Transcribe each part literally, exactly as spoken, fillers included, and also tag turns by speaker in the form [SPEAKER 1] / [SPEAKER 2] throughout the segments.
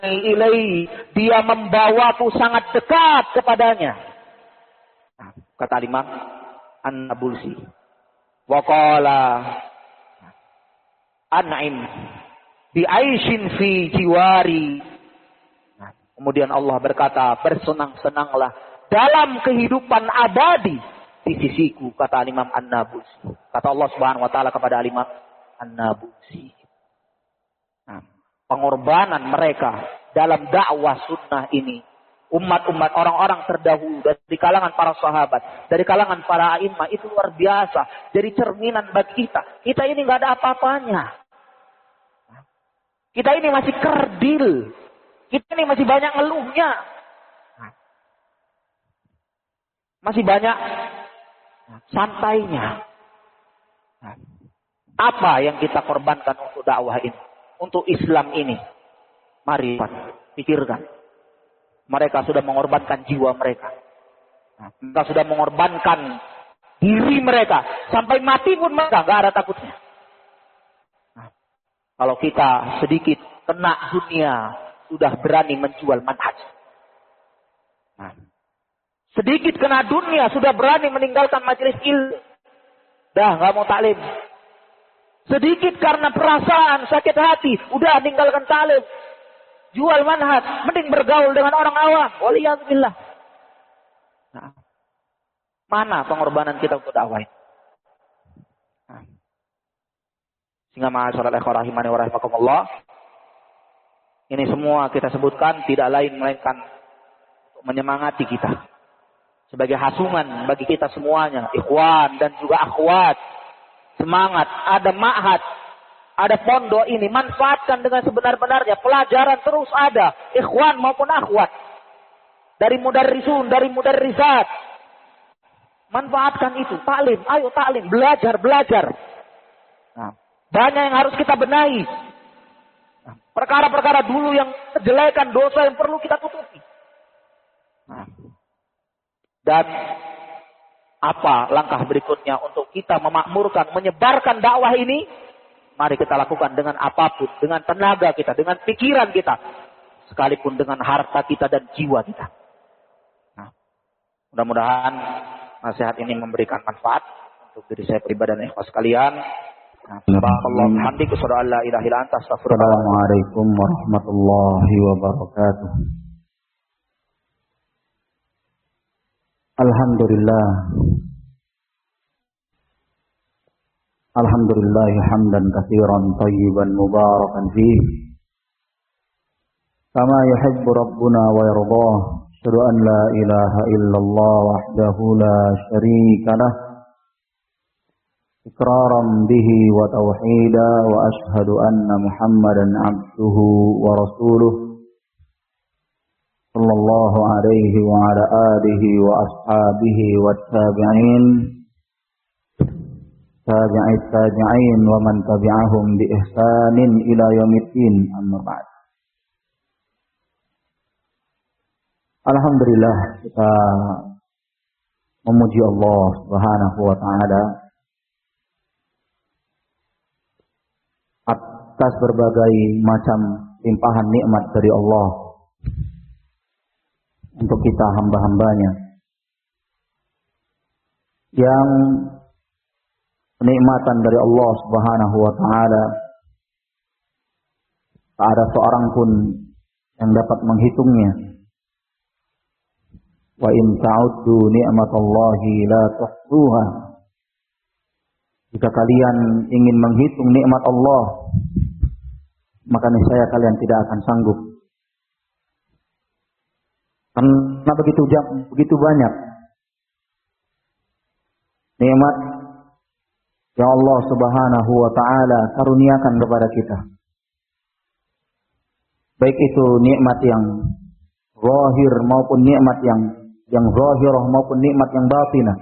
[SPEAKER 1] ilaihi, dia membawaku sangat dekat kepadanya. Nah, kata Imam An-Nabulsi, wa qala an'im bi aishin fi jiwari. Nah, kemudian Allah berkata, bersenang-senanglah dalam kehidupan abadi di sisiku, kata Imam An-Nabulsi. Kata Allah Subhanahu wa taala kepada Imam An-Nabulsi. Nah, pengorbanan mereka dalam dakwah sunnah ini, umat-umat orang-orang terdahulu dari kalangan para sahabat, dari kalangan para a'immah, itu luar biasa. Jadi cerminan bagi kita. Kita ini nggak ada apa-apanya. Kita ini masih kerdil. Kita ini masih banyak ngeluhnya. Masih banyak santainya. Apa yang kita korbankan untuk dakwah ini, untuk Islam ini? Mari pikirkan. Mereka sudah mengorbankan jiwa mereka. Mereka sudah mengorbankan diri mereka. Sampai mati pun mereka nggak ada takutnya. Nah, kalau kita sedikit kena dunia, sudah berani menjual manhaj. Nah, sedikit kena dunia, sudah berani meninggalkan majelis ilmu. Dah nggak mau taklim. Sedikit karena perasaan sakit hati, udah meninggalkan taklim. Jual manhaj, mending bergaul dengan orang awam. Waliyadzubillah. Nah, mana pengorbanan kita untuk dakwah ini? Nah, sehingga ma'asyiral ikhwah rahimani wa rahimakumullah, ini semua kita sebutkan tidak lain melainkan untuk menyemangati kita. Sebagai hasungan bagi kita semuanya, ikhwan dan juga akhwat. Semangat, ada ma'had, ada pondok ini, manfaatkan dengan sebenar-benarnya. Pelajaran terus ada, ikhwan maupun akhwat. Dari mudarrisun, dari mudarrisat. Manfaatkan itu, taklim, ayo taklim, belajar, belajar. Nah, banyak yang harus kita benahi. Nah, perkara-perkara dulu yang kejelekan, dosa yang perlu kita tutupi. Nah, dan apa langkah berikutnya untuk kita memakmurkan, menyebarkan dakwah ini? Mari kita lakukan dengan apapun, dengan tenaga kita, dengan pikiran kita, sekalipun dengan harta kita dan jiwa kita. Nah, mudah-mudahan nasihat ini memberikan manfaat untuk diri saya pribadi dan ikhwas sekalian.
[SPEAKER 2] Assalamualaikum warahmatullahi wabarakatuh. Alhamdulillah. Alhamdulillah hamdan katsiran thayyiban mubarakan fihi kama yuhibbu rabbuna wa yardah. Asyhadu an la ilaha illallah wahdahu la syarika lah iqraran bihi wa tauhida, wa asyhadu anna Muhammadan abduhu wa rasuluh sallallahu alaihi wa ala alihi wa ashabihi wa tabi'in tabi'it tabi'in wa man tabi'ahum bi ihsanin ila yaumiddin, amma ba'd. Alhamdulillah, kita memuji Allah Subhanahu wa taala atas berbagai macam limpahan nikmat dari Allah untuk kita hamba-hambanya, yang kenikmatan dari Allah Subhanahu wa taala tak ada seorang pun yang dapat menghitungnya. Wa in ta'uddu ni'matallahi la tuhsuha. Jika kalian ingin menghitung nikmat Allah, maka niscaya kalian tidak akan sanggup. Karena begitu begitu banyak nikmat yang Allah Subhanahu wa taala karuniakan kepada kita. Baik itu nikmat yang zahir maupun nikmat yang yang zahirah maupun nikmat yang batinah.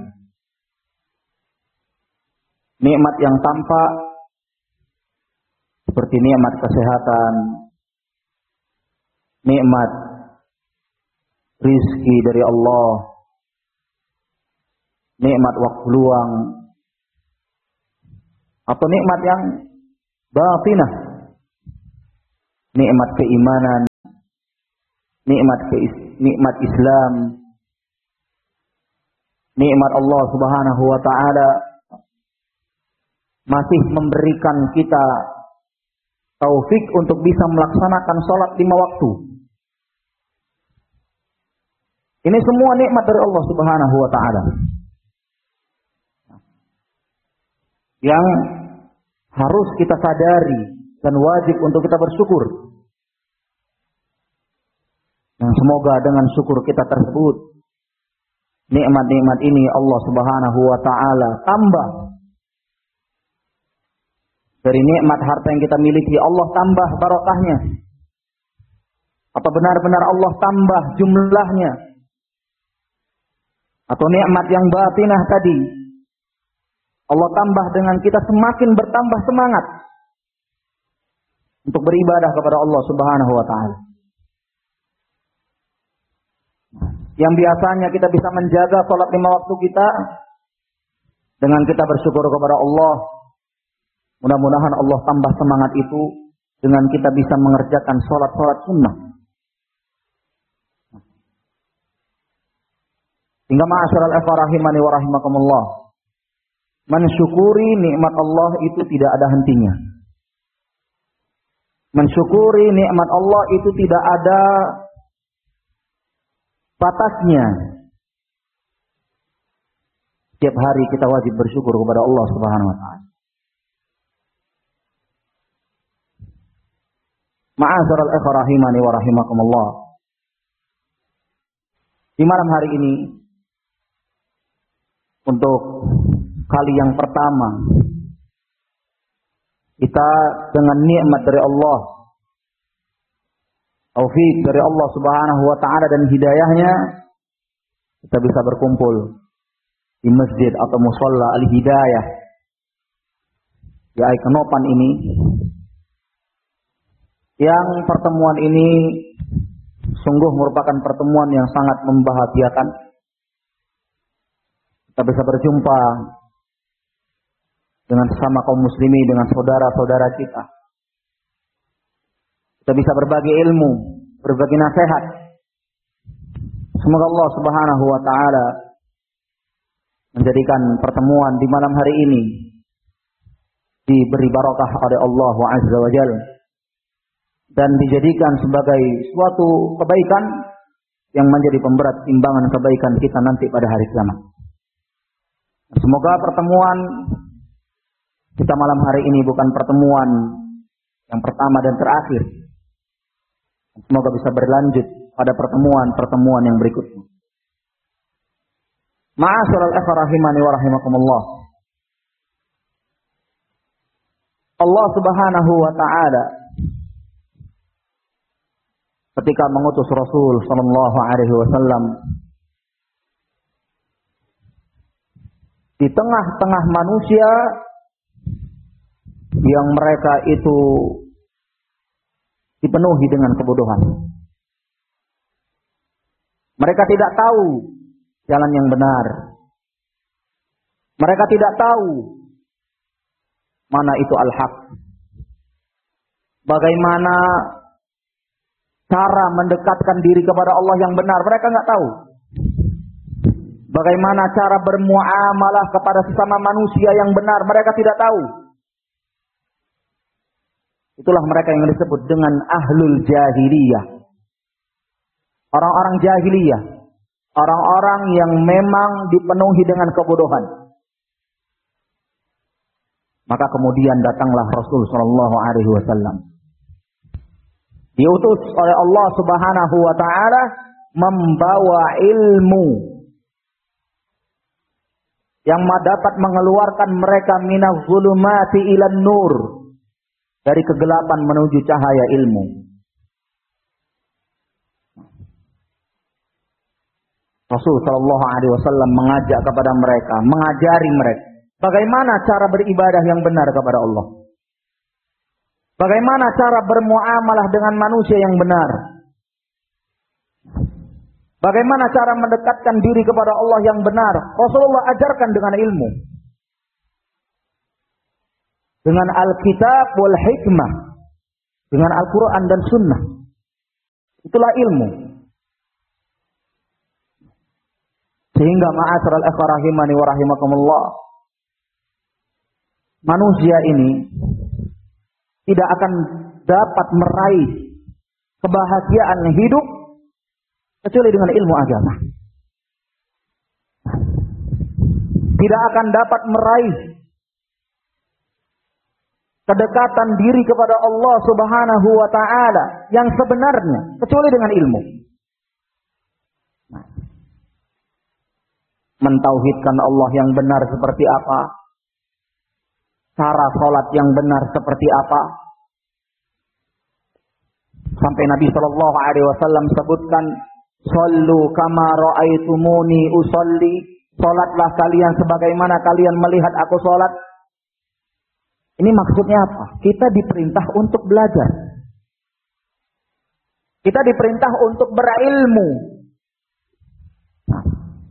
[SPEAKER 2] Nikmat yang tampak seperti nikmat kesehatan, nikmat rizki dari Allah, nikmat waktu luang, atau nikmat yang batinah, nikmat keimanan, nikmat nikmat Islam, nikmat Allah Subhanahu wa taala masih memberikan kita taufik untuk bisa melaksanakan sholat lima waktu. Ini semua nikmat dari Allah Subhanahu wa taala yang harus kita sadari dan wajib untuk kita bersyukur. Dan semoga dengan syukur kita tersebut, nikmat-nikmat ini Allah Subhanahu wa taala tambah. Dari nikmat harta yang kita miliki, Allah tambah barokahnya. Atau benar-benar Allah tambah jumlahnya. Atau nikmat yang batinah tadi, Allah tambah dengan kita semakin bertambah semangat untuk beribadah kepada Allah Subhanahu wa taala. Yang biasanya kita bisa menjaga salat lima waktu kita dengan kita bersyukur kepada Allah. Mudah-mudahan Allah tambah semangat itu dengan kita bisa mengerjakan salat-salat sunnah. Hingga ma'asyiral ikhwah rahimani wa rahimakumullah, mensyukuri nikmat Allah itu tidak ada hentinya. Mensyukuri nikmat Allah itu tidak ada batasnya. Setiap hari kita wajib bersyukur kepada Allah Subhanahu wa taala. Ma'asyiral ikhwah rahimani wa rahimakumullah. Di malam hari ini, untuk kali yang pertama, kita dengan nikmat dari Allah, taufik dari Allah Subhanahu wa taala dan hidayahnya, kita bisa berkumpul di masjid atau musalla Al-Hidayah di Aikenopan ini. Yang pertemuan ini sungguh merupakan pertemuan yang sangat membahagiakan. Kita bisa berjumpa dengan sesama kaum muslimin, dengan saudara-saudara kita. Kita bisa berbagi ilmu, berbagi nasihat. Semoga Allah Subhanahu wa taala menjadikan pertemuan di malam hari ini diberi barakah oleh Allah Azza wa Jalla dan dijadikan sebagai suatu kebaikan yang menjadi pemberat timbangan kebaikan kita nanti pada hari kiamat. Semoga pertemuan kita malam hari ini bukan pertemuan yang pertama dan terakhir. Semoga bisa berlanjut pada pertemuan-pertemuan yang berikutnya. Ma'asyiral ikhwah rahimani wa rahimakumullah. Allah Subhanahu wa taala ketika mengutus Rasul sallallahu alaihi wasallam di tengah-tengah manusia yang mereka itu dipenuhi dengan kebodohan. Mereka tidak tahu jalan yang benar. Mereka tidak tahu mana itu al-haq. Bagaimana cara mendekatkan diri kepada Allah yang benar, mereka nggak tahu. Bagaimana cara bermuamalah kepada sesama manusia yang benar, mereka tidak tahu. Itulah mereka yang disebut dengan ahlul jahiliyah. Orang-orang jahiliyah. Orang-orang yang memang dipenuhi dengan kebodohan. Maka kemudian datanglah Rasul sallallahu alaihi wasallam. Diutus oleh Allah Subhanahu wa taala membawa ilmu yang dapat mengeluarkan mereka minaz zulumati ilan nur, dari kegelapan menuju cahaya ilmu. Rasul sallallahu alaihi wasallam mengajak kepada mereka, mengajari mereka bagaimana cara beribadah yang benar kepada Allah. Bagaimana cara bermuamalah dengan manusia yang benar. Bagaimana cara mendekatkan diri kepada Allah yang benar. Rasulullah ajarkan dengan ilmu. Dengan Alkitab wal Hikmah. Dengan Al-Quran dan Sunnah. Itulah ilmu. Sehingga ma'asyiral ikhwah rahimani wa rahimakumullah, manusia ini tidak akan dapat meraih kebahagiaan hidup kecuali dengan ilmu agama. Tidak akan dapat meraih kedekatan diri kepada Allah Subhanahu wa taala yang sebenarnya kecuali dengan ilmu. Mentauhidkan Allah yang benar seperti apa? Cara salat yang benar seperti apa? Sampai Nabi sallallahu alaihi wasallam sebutkan, "Shallu kama ra'aitumuni usolli." Salatlah kalian sebagaimana kalian melihat aku salat. Ini maksudnya apa? Kita diperintah untuk belajar. Kita diperintah untuk berilmu. Nah,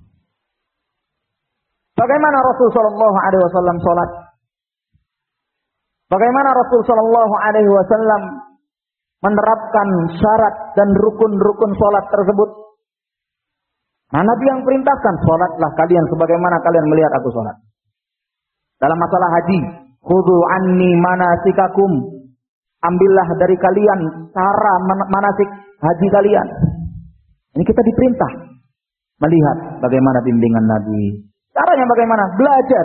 [SPEAKER 2] bagaimana Rasul sallallahu alaihi wasallam salat? Bagaimana Rasul sallallahu alaihi wasallam menerapkan syarat dan rukun-rukun salat tersebut? Nah, Nabi yang perintahkan, salatlah kalian sebagaimana kalian melihat aku salat. Dalam masalah haji, khudhu anni manasikakum, ambillah dari kalian cara manasik haji kalian. Ini kita diperintah melihat bagaimana bimbingan Nabi. Caranya bagaimana? Belajar.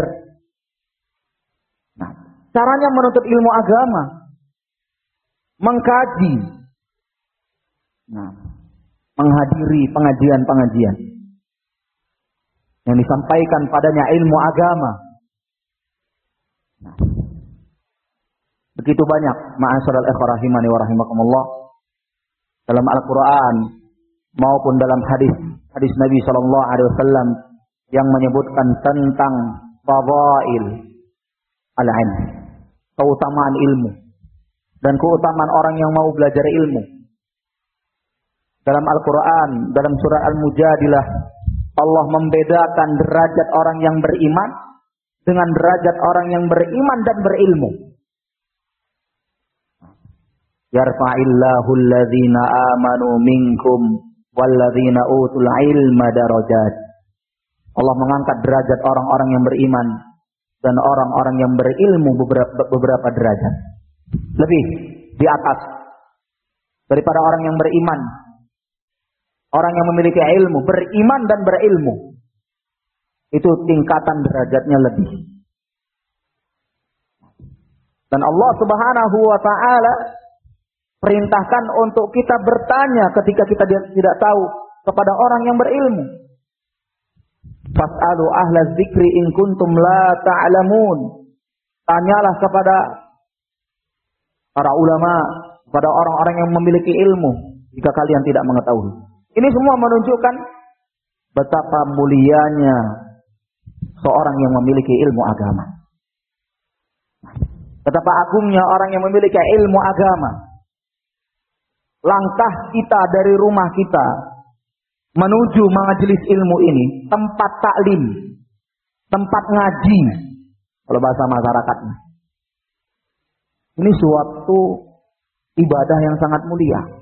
[SPEAKER 2] Nah, caranya menuntut ilmu agama, mengkaji, nah, menghadiri pengajian-pengajian yang disampaikan padanya ilmu agama. Nah, begitu banyak ma'asyiral ikhwah rahimani wa rahimakumullah dalam Al-Qur'an maupun dalam hadis hadis Nabi sallallahu alaihi wasallam yang menyebutkan tentang fadail al-ilm, keutamaan ilmu dan keutamaan orang yang mau belajar ilmu. Dalam Al-Qur'an, dalam surah Al-Mujadilah, Allah membedakan derajat orang yang beriman dengan derajat orang yang beriman dan berilmu. Yarfa'illahu alladhina amanu minkum walladzina utul ilma darajat. Allah mengangkat derajat orang-orang yang beriman dan orang-orang yang berilmu beberapa, beberapa derajat. Lebih di atas daripada orang yang beriman. Orang yang memiliki ilmu, beriman dan berilmu, itu tingkatan derajatnya lebih. Dan Allah Subhanahu wa taala perintahkan untuk kita bertanya ketika kita tidak tahu kepada orang yang berilmu. Fas'alu ahla dzikri in kuntum la ta'lamun. Tanyalah kepada para ulama, kepada orang-orang yang memiliki ilmu jika kalian tidak mengetahui. Ini semua menunjukkan betapa mulianya seorang yang memiliki ilmu agama. Betapa agungnya orang yang memiliki ilmu agama. Langkah kita dari rumah kita menuju majelis ilmu ini, tempat taklim, tempat ngaji, kalau bahasa masyarakatnya. Ini suatu ibadah yang sangat mulia.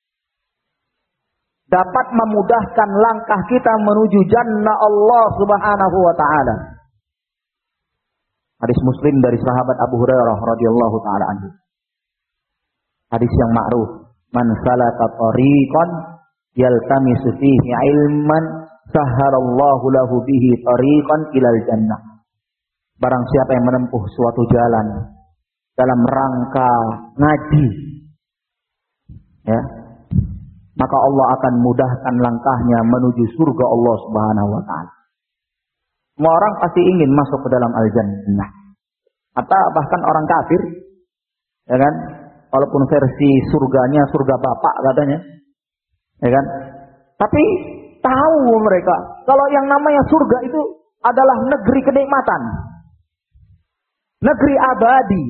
[SPEAKER 2] Dapat memudahkan langkah kita menuju jannah Allah Subhanahu wa taala. Hadis Muslim dari sahabat Abu Hurairah radhiyallahu taala anhu. Hadis yang ma'ruf, man salaka tariqan yaltamisu fihi ilman sahhalallahu lahu bihi tariqan ilal jannah. Barang siapa yang menempuh suatu jalan dalam rangka ngaji, ya, maka Allah akan mudahkan langkahnya menuju surga Allah Subhanahu wa taala. Semua orang pasti ingin masuk ke dalam al-jannah. Atau bahkan orang kafir, ya kan? Walaupun versi surganya surga bapak katanya, ya kan? Tapi tahu mereka kalau yang namanya surga itu adalah negeri kenikmatan, negeri abadi.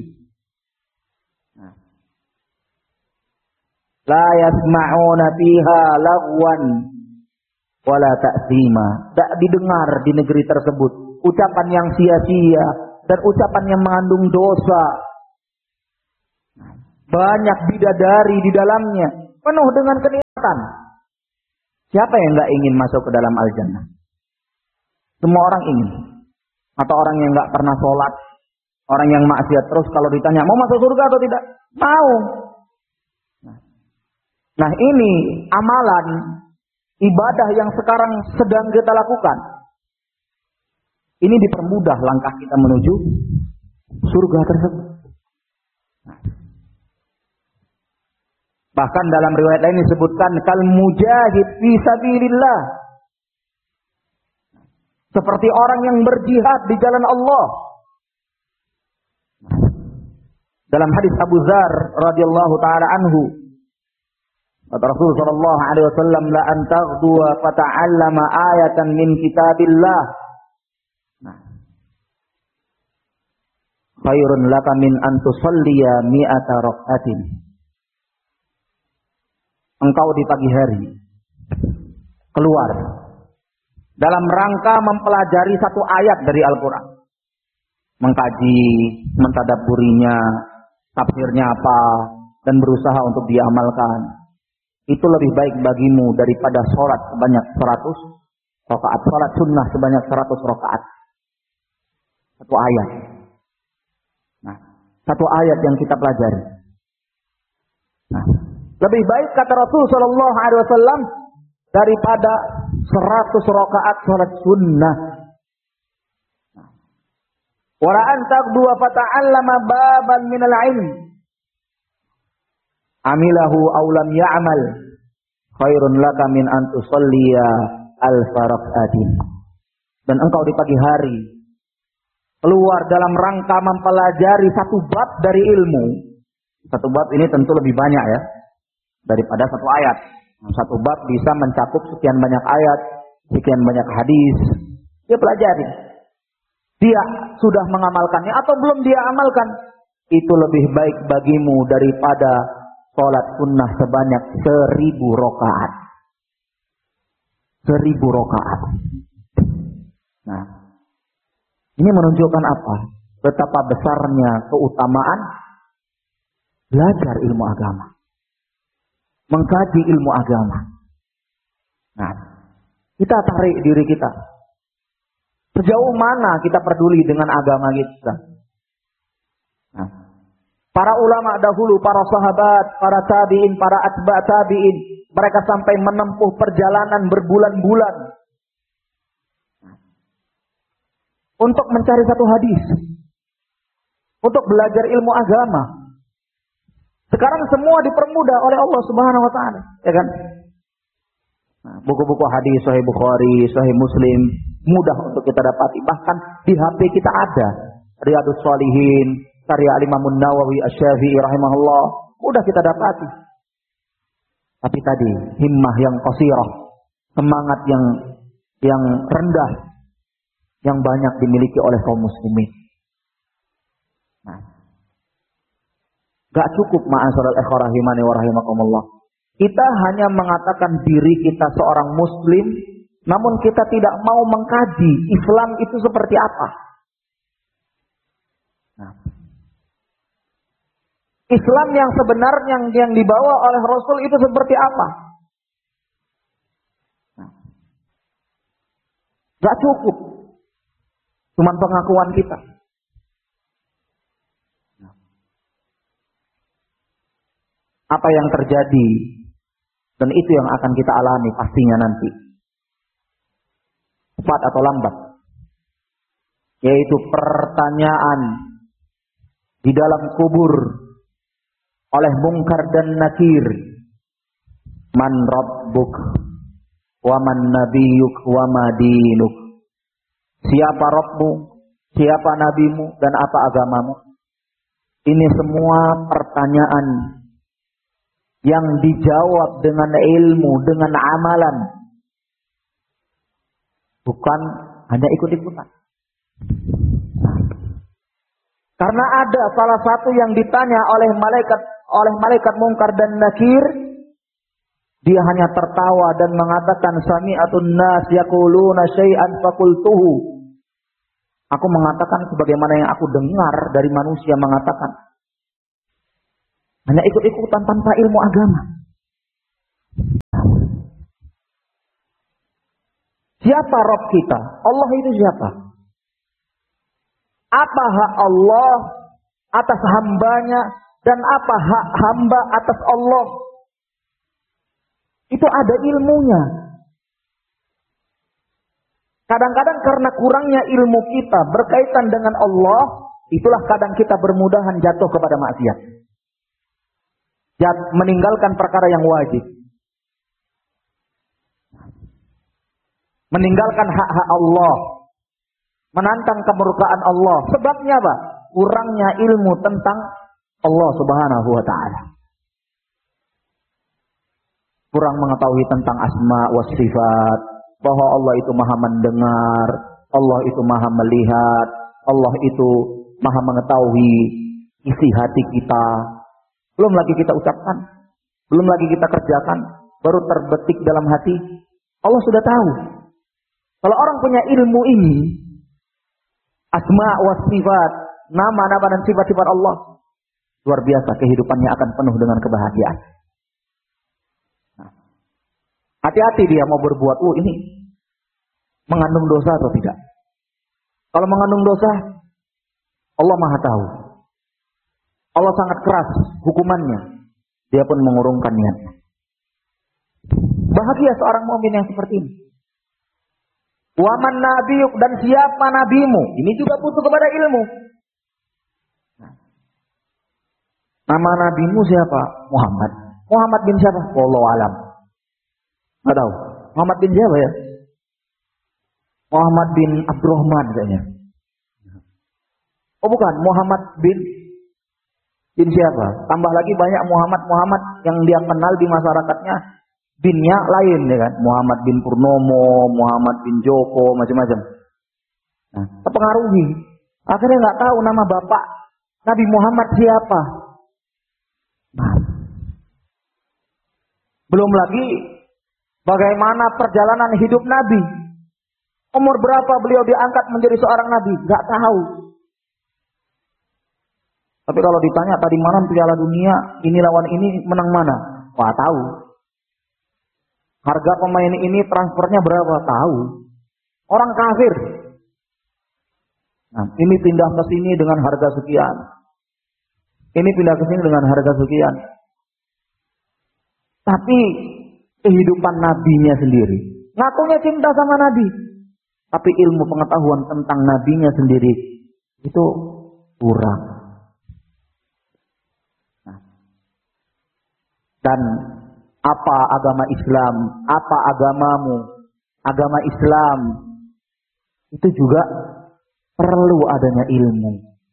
[SPEAKER 2] La yasma'una fiha lagwan wala ta'zima. Tak didengar di negeri tersebut ucapan yang sia-sia dan ucapan yang mengandung dosa. Banyak bidadari di dalamnya, penuh dengan kenikmatan. Siapa yang enggak ingin masuk ke dalam al-jannah? Semua orang ingin. Atau orang yang nggak pernah sholat, orang yang maksiat terus kalau ditanya mau masuk surga atau tidak, mau. Nah ini amalan ibadah yang sekarang sedang kita lakukan. Ini dipermudah langkah kita menuju surga tersebut. Bahkan dalam riwayat lain disebutkan kal mujahid fi sabilillah. Seperti orang yang berjihad di jalan Allah. Dalam hadis Abu Dzar radhiyallahu taala anhu, kata Rasul sallallahu alaihi wasallam, la an taghdu wa fata'allama ayatan min kitabillah. Nah. Khairun laka min an tusalliya mi'ata rak'atin. Engkau di pagi hari keluar dalam rangka mempelajari satu ayat dari Al-Quran, mengkaji, mentadabburinya, tafsirnya apa, dan berusaha untuk diamalkan. Itu lebih baik bagimu daripada sholat sebanyak seratus rakaat, sholat sunnah sebanyak seratus rakaat. Satu ayat. Nah, satu ayat yang kita pelajari. Nah, lebih baik kata Rasul Shallallahu Alaihi Wasallam daripada seratus rakaat sholat sunnah. Wala antak dua fata'allama baban minal ilm. Amilahu awlam ya'mal. Khairun laka min antusalliya al-faraqatin. Dan engkau di pagi hari keluar dalam rangka mempelajari satu bab dari ilmu. Satu bab ini tentu lebih banyak ya daripada satu ayat. Satu bab bisa mencakup sekian banyak ayat, sekian banyak hadis. Dia pelajari. Dia sudah mengamalkannya atau belum dia amalkan. Itu lebih baik bagimu daripada sholat sunnah sebanyak seribu rakaat. Seribu rakaat. Nah, ini menunjukkan apa? Betapa besarnya keutamaan belajar ilmu agama. Mengkaji ilmu agama. Nah, kita tarik diri kita. Sejauh mana kita peduli dengan agama kita? Nah, para ulama dahulu, para sahabat, para tabi'in, para atba' tabi'in, mereka sampai menempuh perjalanan berbulan-bulan untuk mencari satu hadis, untuk belajar ilmu agama. Sekarang semua dipermudah oleh Allah Subhanahu wa taala, ya kan? Nah, buku-buku hadis Sahih Bukhari, Sahih Muslim mudah untuk kita dapati. Bahkan di H P kita ada Riyadhus Shalihin, karya Imam Nawawi Asy-Syafi'i rahimahullah, mudah kita dapati. Tapi tadi himmah yang qasirah, semangat yang yang rendah yang banyak dimiliki oleh kaum muslimin. Nah, gak cukup ma'asyiral ikhwah rahimani wa rahimakumullah. Kita hanya mengatakan diri kita seorang muslim, namun kita tidak mau mengkaji Islam itu seperti apa. Nah, Islam yang sebenarnya yang, yang dibawa oleh Rasul itu seperti apa? Nah, gak cukup cuman pengakuan kita. Nah, apa yang terjadi dan itu yang akan kita alami pastinya nanti, cepat atau lambat, yaitu pertanyaan di dalam kubur oleh Munkar dan Nakir. Man rabbuk wa man nabiyuk wa ma dinuk. Siapa Rabbmu, siapa nabimu, dan apa agamamu? Ini semua pertanyaan yang dijawab dengan ilmu, dengan amalan, bukan hanya ikut-ikutan. Nah, karena ada salah satu yang ditanya oleh malaikat oleh malaikat Munkar dan Nakir, dia hanya tertawa dan mengatakan, sami'atun nas yaquluna syai'an faqultuhu. Aku mengatakan sebagaimana yang aku dengar dari manusia mengatakan. Hanya ikut-ikutan tanpa ilmu agama.
[SPEAKER 1] Siapa Rabb kita? Allah itu siapa? Apa hak Allah atas hambanya dan apa hak hamba atas Allah? Itu ada ilmunya. Kadang-kadang karena kurangnya ilmu kita berkaitan dengan Allah, itulah kadang kita bermudahan jatuh kepada maksiat. Jat, meninggalkan perkara yang wajib. Meninggalkan hak-hak Allah. Menantang kemurkaan Allah. Sebabnya apa? Kurangnya ilmu tentang Allah Subhanahu wa ta'ala. Kurang mengetahui tentang asma wa sifat. Bahwa Allah itu maha mendengar. Allah itu maha melihat. Allah itu maha mengetahui isi hati kita. Belum lagi kita ucapkan. Belum lagi kita kerjakan. Baru terbetik dalam hati. Allah sudah tahu. Kalau orang punya ilmu ini, asma wa sifat, nama-nama dan sifat-sifat Allah, luar biasa kehidupannya akan penuh dengan kebahagiaan. Nah, hati-hati dia mau berbuat, oh ini mengandung dosa atau tidak. Kalau mengandung dosa, Allah maha tahu. Allah sangat keras hukumannya. Dia pun mengurungkan niatnya. Bahagia seorang mukmin yang seperti ini. Waman nabiyuk, dan siapa nabimu? Ini juga butuh kepada ilmu. Nama nabimu siapa? Muhammad. Muhammad bin siapa? Wallahu alam. Enggak tahu. Muhammad bin siapa ya? Muhammad bin Abdurrahman kayaknya. Oh bukan, Muhammad bin bin siapa? Tambah lagi banyak Muhammad-Muhammad yang dia kenal di masyarakatnya. Binnya lain ya kan, Muhammad bin Purnomo, Muhammad bin Joko, macam-macam. Nah, terpengaruhi. Akhirnya nggak tahu nama bapak Nabi Muhammad siapa. Nah, belum lagi bagaimana perjalanan hidup Nabi. Umur berapa beliau diangkat menjadi seorang Nabi? Nggak tahu. Tapi kalau ditanya tadi malam Piala Dunia, ini lawan ini menang mana? Wah tahu. Harga pemain ini transfernya berapa? Tahu. Orang kafir. Nah, ini pindah ke sini dengan harga sekian. Ini pindah ke sini dengan harga sekian. Tapi kehidupan nabinya sendiri. Ngakunya cinta sama nabi. Tapi ilmu pengetahuan tentang nabinya sendiri itu kurang. Nah. Dan apa agama Islam, apa agamamu, agama Islam, itu juga perlu adanya ilmu.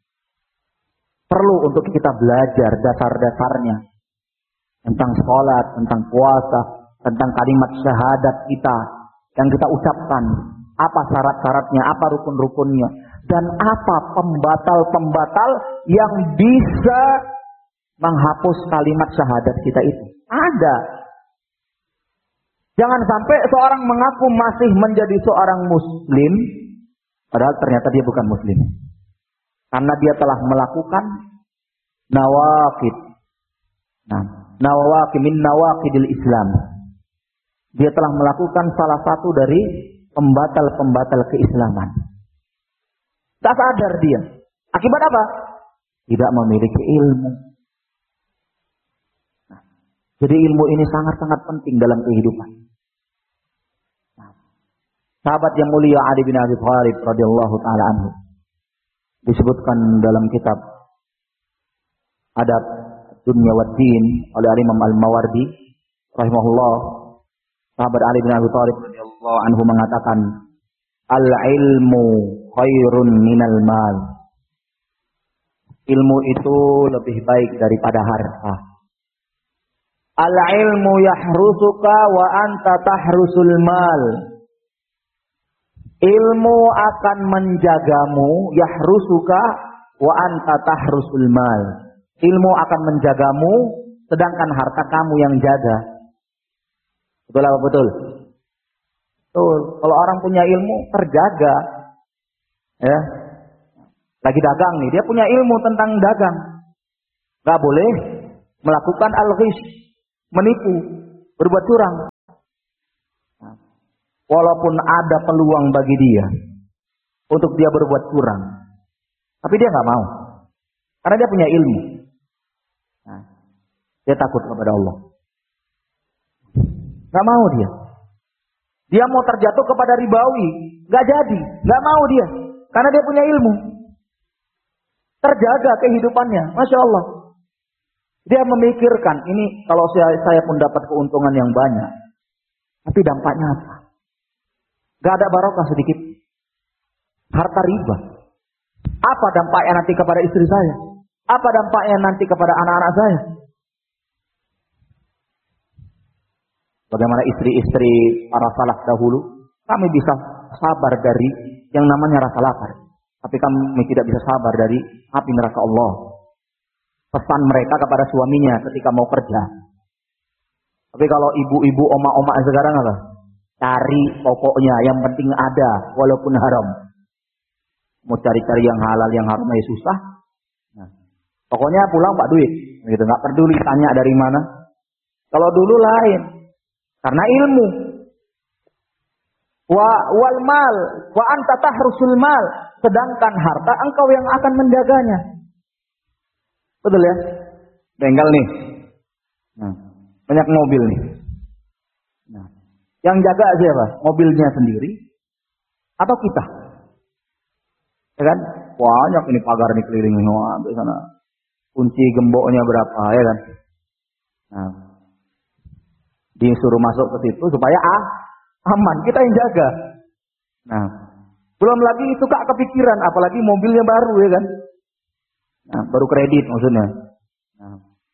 [SPEAKER 1] Perlu untuk kita belajar dasar-dasarnya. Tentang sholat, tentang puasa, tentang kalimat syahadat kita, yang kita ucapkan. Apa syarat-syaratnya, apa rukun-rukunnya. Dan apa pembatal-pembatal yang bisa menghapus kalimat syahadat kita itu. Ada. Jangan sampai seorang mengaku masih menjadi seorang muslim, padahal ternyata dia bukan muslim. Karena dia telah melakukan nawaqid. Nah, nawaqid min nawaqidil Islam. Dia telah melakukan salah satu dari pembatal-pembatal keislaman. Tak sadar dia. Akibat apa? Tidak memiliki ilmu. Nah, jadi ilmu ini sangat-sangat penting dalam kehidupan. Sahabat yang mulia Ali bin Abi Thalib radhiyallahu taala anhu disebutkan dalam kitab Adab Dunya wad Din oleh Imam Al-Mawardi rahimahullah. Sahabat Ali bin Abi Thalib radhiyallahu anhu mengatakan, "Al-ilmu khairun minal mal." Ilmu itu lebih baik daripada harta. Al-ilmu yahrusuka wa anta tahrusul mal. Ilmu akan menjagamu, yahrusuka wa anta tahrusul mal. Ilmu akan menjagamu, sedangkan harta kamu yang jaga. Betul apa betul? Betul. Kalau orang punya ilmu, terjaga. Ya. Lagi dagang nih, dia punya ilmu tentang dagang. Gak boleh melakukan al-ghish, menipu, berbuat curang.
[SPEAKER 2] walaupun ada peluang bagi dia untuk dia berbuat kurang, tapi dia nggak mau, karena dia punya ilmu. Nah, dia takut kepada Allah. Nggak mau dia. Dia mau terjatuh kepada ribawi, nggak jadi, nggak mau dia, karena dia punya ilmu. Terjaga kehidupannya, masya Allah. Dia memikirkan, ini kalau saya, saya pun dapat keuntungan yang banyak, tapi dampaknya apa? Gak ada barokah sedikit. Harta riba. Apa dampaknya nanti kepada istri saya? Apa dampaknya nanti kepada anak-anak saya? Bagaimana istri-istri para salaf dahulu? Kami bisa sabar dari yang namanya rasa lapar, tapi kami tidak bisa sabar dari api neraka Allah. Pesan mereka kepada suaminya ketika mau kerja. Tapi kalau ibu-ibu, oma-oma sekarang apa? Cari pokoknya, yang penting ada, walaupun haram. Mau cari-cari yang halal, yang haram ya susah. Nah, pokoknya pulang pak duit, gitu. Nggak peduli tanya dari mana. Kalau dulu lain, karena ilmu. Wa wal mal, wa anta tahrusul mal. Sedangkan harta engkau yang akan menjaganya. Betul ya? Bengkel nih. Nah, banyak mobil nih. Nah, yang jaga siapa? Mobilnya sendiri atau kita? Ya kan? Banyak ini pagar nih keliling di sana. Kunci gemboknya berapa, ya kan? Nah, disuruh masuk ke situ supaya ah, aman, kita yang jaga. Nah, belum lagi itu kak kepikiran, apalagi mobilnya baru, ya kan? Nah, baru kredit maksudnya. Nah,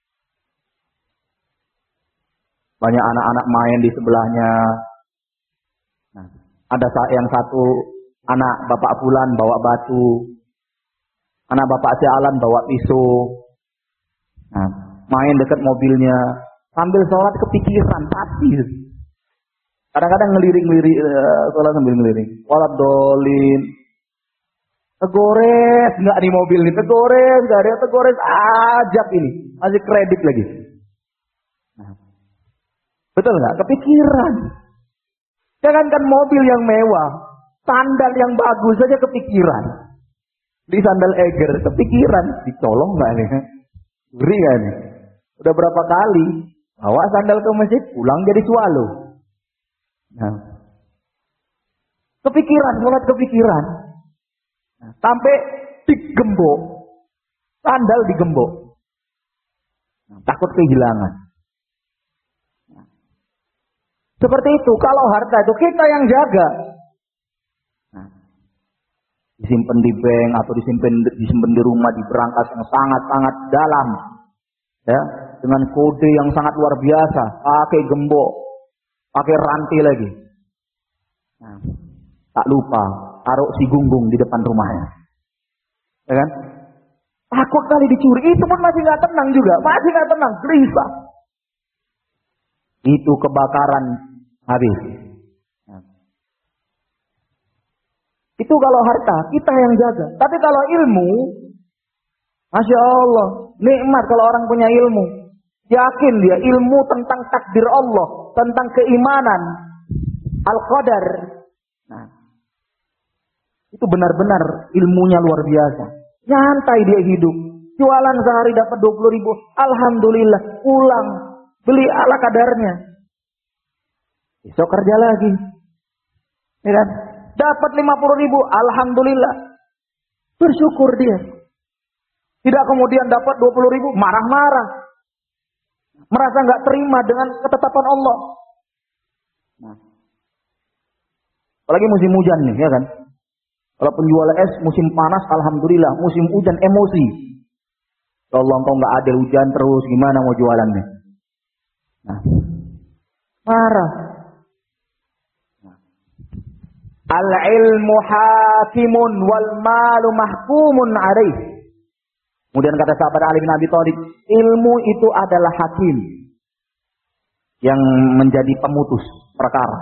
[SPEAKER 2] banyak anak-anak main di sebelahnya. Nah, ada yang satu anak bapak Fulan bawa batu, anak bapak si Alan bawa pisau. Nah, main dekat mobilnya sambil sholat kepikiran tapi kadang-kadang ngeliring-ngeliring sholat sambil ngeliring. Walat dolin. Tegores nggak di mobil nih, tegores nggak ada, tegores ajab ini, masih kredit lagi. Nah, betul nggak? Kepikiran. Jangankan mobil yang mewah, sandal yang bagus saja kepikiran. Di sandal Eger kepikiran, dicolong nggak nih? Ngeri nggak nih? Udah berapa kali bawa sandal ke masjid, pulang jadi swallow. Nah, kepikiran, sholat kepikiran. Nah, sampai digembok, sandal digembok. Nah, takut kehilangan. Nah, seperti itu, kalau harta itu kita yang jaga. Nah, disimpan di bank atau disimpan disimpan di rumah di berangkas yang sangat-sangat dalam, ya, dengan kode yang sangat luar biasa, pakai gembok, pakai rantai lagi. Nah, tak lupa taruh si gunggung di depan rumahnya, ya kan? Takut kali dicuri, itu pun masih nggak tenang juga, masih nggak tenang, gelisah. Itu kebakaran habis. Nah, itu kalau harta kita yang jaga, tapi kalau ilmu, masya Allah, nikmat kalau orang punya ilmu. Yakin dia ilmu tentang takdir Allah, tentang keimanan, al-qadar. Nah, itu benar-benar ilmunya luar biasa. Nyantai dia hidup. Jualan sehari dapat dua puluh ribu. Alhamdulillah. Pulang. Beli ala kadarnya. Besok kerja lagi. Ya kan? Dapat lima puluh ribu. Alhamdulillah. Bersyukur dia. Tidak kemudian dapat dua puluh ribu. Marah-marah. Merasa nggak terima dengan ketetapan Allah. Nah, apalagi musim hujan nih, ya kan? Kalau penjual es musim panas, alhamdulillah. Musim hujan emosi. Kalau engkau nggak ada hujan terus, gimana mau jualannya? Nah, marah. Nah. Al-ilmu hakimun wal malu mahkumun alaih. Kemudian kata sahabat Ali bin Abi Thalib, ilmu itu adalah hakim yang menjadi pemutus perkara.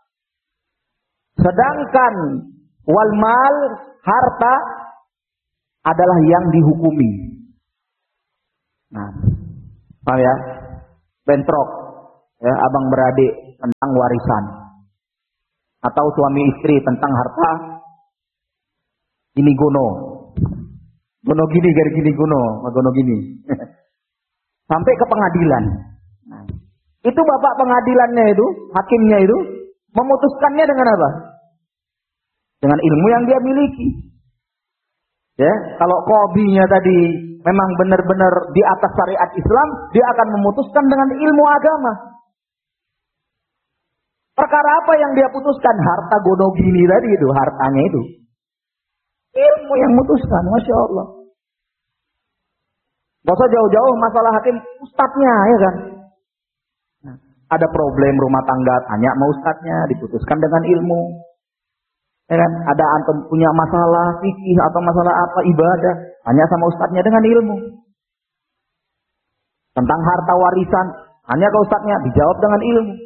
[SPEAKER 2] Sedangkan wal mal, harta adalah yang dihukumi. Nah, paham ya? Bentrok, ya, abang beradik tentang warisan. atau suami istri tentang harta ini gono. Gono gini, gari gini gono, gono gini. Sampai ke pengadilan. Nah, itu bapak pengadilannya itu, hakimnya itu, memutuskannya dengan apa? Dengan ilmu yang dia miliki. Ya, kalau qadhinya tadi memang benar-benar di atas syariat Islam, dia akan memutuskan dengan ilmu agama. Perkara apa yang dia putuskan? Harta gono gini tadi itu, hartanya itu. Ilmu yang memutuskan, Masya Allah. Gak usah jauh-jauh masalah hakim, ustadznya ya kan. Nah, ada problem rumah tangga, tanya sama ustadznya, diputuskan dengan ilmu. Ya kan? Ada antum punya masalah fikih atau masalah apa ibadah, tanya sama ustadznya dengan ilmu. Tentang harta warisan, tanya ke ustadznya, dijawab dengan ilmu.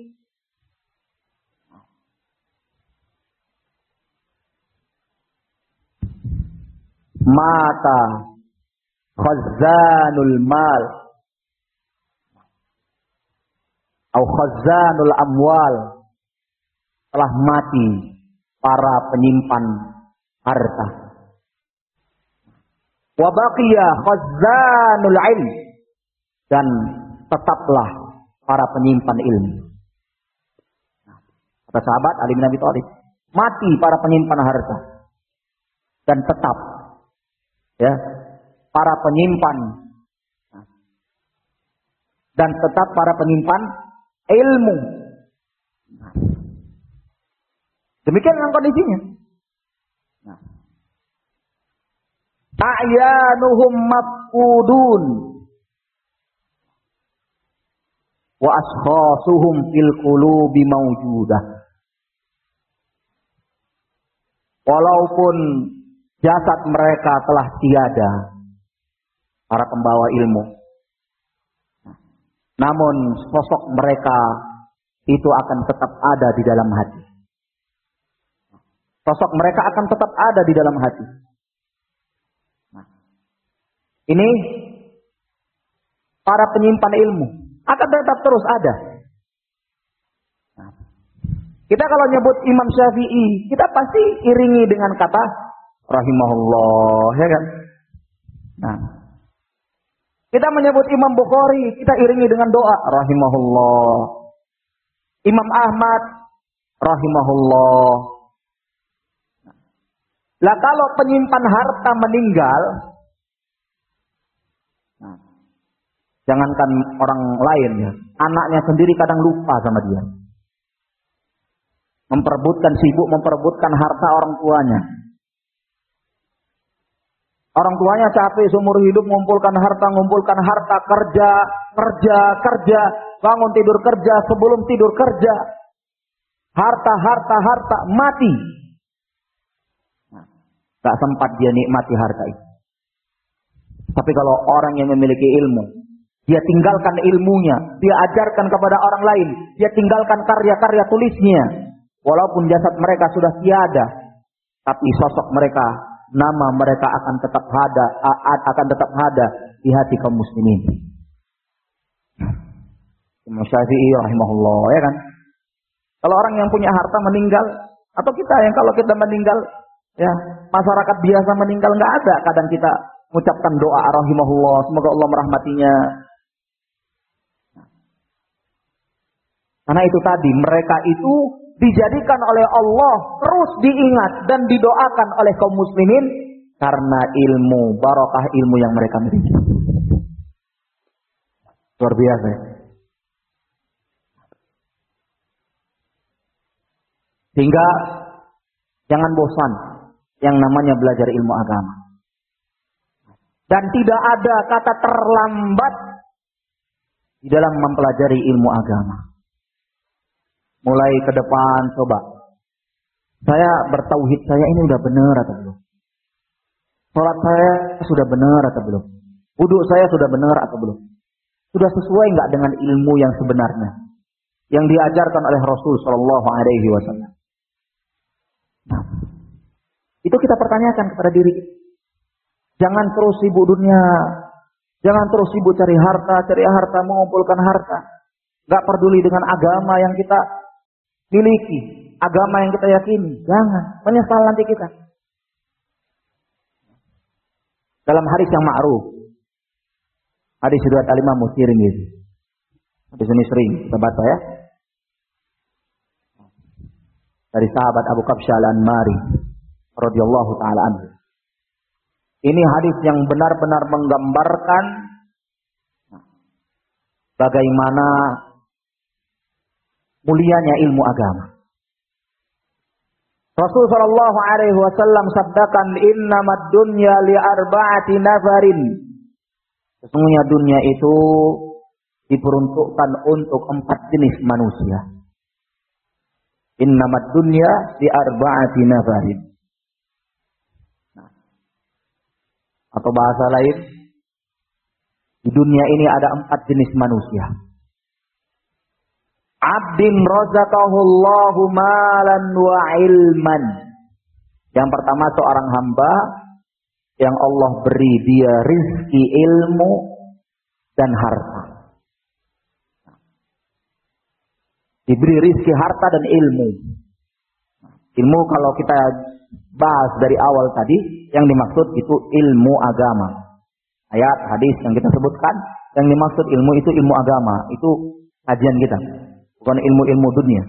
[SPEAKER 2] Mata khazanul mal atau khazanul amwal, telah mati para penyimpan harta. Wa baqiya khazanul ilm, dan tetaplah para penyimpan ilmu. Kata sahabat Ali bin Abi Thalib, mati para penyimpan harta dan tetap ya para penyimpan dan tetap para penyimpan ilmu. Demikian yang kondisinya. Nah. A'yanuhum mafqudun wa ashkhasuhum fil qulubi mawjudah. Walaupun jasad mereka telah tiada, para pembawa ilmu, namun sosok mereka itu akan tetap ada di dalam hati. Sosok mereka akan tetap ada di dalam hati. Nah, ini para penyimpan ilmu akan tetap terus ada. Nah, kita kalau nyebut Imam Syafi'i, kita pasti iringi dengan kata rahimahullah, ya kan? Nah, kita menyebut Imam Bukhari, kita iringi dengan doa rahimahullah. Imam Ahmad rahimahullah. Lah kalau penyimpan harta meninggal, nah, jangankan orang lain ya, anaknya sendiri kadang lupa sama dia. Memperebutkan, sibuk memperebutkan harta orang tuanya. Orang tuanya capek seumur hidup mengumpulkan harta, mengumpulkan harta, kerja, kerja, kerja, bangun tidur kerja, sebelum tidur kerja. Harta, harta, harta, mati. Nah, tak sempat dia nikmati harta itu. Tapi kalau orang yang memiliki ilmu, dia tinggalkan ilmunya, dia ajarkan kepada orang lain, dia tinggalkan karya-karya tulisnya. Walaupun jasad mereka sudah tiada, tapi sosok mereka, nama mereka akan tetap ada, akan tetap ada di hati kaum muslimin. Imam Syafi'i rahimahullah, ya kan? Kalau orang yang punya harta meninggal, atau kita yang kalau kita meninggal, ya masyarakat biasa meninggal, nggak ada kadang kita mengucapkan doa rahimahullah, semoga Allah merahmatinya. Karena itu tadi, mereka itu dijadikan oleh Allah terus diingat dan didoakan oleh kaum muslimin karena ilmu, barokah ilmu yang mereka miliki. Luar biasa. Sehingga jangan bosan yang namanya belajar ilmu agama. Dan tidak ada kata terlambat di dalam mempelajari ilmu agama. Mulai ke depan coba. Saya bertauhid, saya ini udah benar atau belum? Salat saya sudah benar atau belum? Wudu saya sudah benar atau belum? Sudah sesuai enggak dengan ilmu yang sebenarnya yang diajarkan oleh Rasul sallallahu alaihi wasallam? Nah, itu kita pertanyakan kepada diri kita. Jangan terus sibuk dunia. Jangan terus sibuk cari harta, cari harta, mengumpulkan harta. Enggak peduli dengan agama yang kita miliki.
[SPEAKER 1] agama yang kita yakini. Jangan, menyesal nanti kita. Dalam hadis yang ma'ruf, hadis riwayat Al-Imam Tirmidzi. Hadis ini sering kita baca ya. Dari sahabat Abu Kabsyah Al-Anmari radhiyallahu taala anhu. Ini hadis yang benar-benar menggambarkan bagaimana mulianya ilmu agama. Rasul sallallahu alaihi wasallam sabdakan, "Innamad dunya li arba'ati nafarin." Sesungguhnya dunia itu diperuntukkan untuk empat jenis manusia. Innamad dunya li arba'ati nafarin. Nah, atau bahasa lain, di dunia ini ada empat jenis manusia. Abdin razaqahullahu malan wa ilman. Yang pertama seorang hamba yang Allah beri dia rizki ilmu dan harta. Diberi rizki harta dan ilmu. Ilmu kalau kita bahas dari awal tadi, yang dimaksud itu ilmu agama. Ayat, hadis yang kita sebutkan, yang dimaksud ilmu itu ilmu agama. Itu kajian kita. Bukan ilmu-ilmu dunia.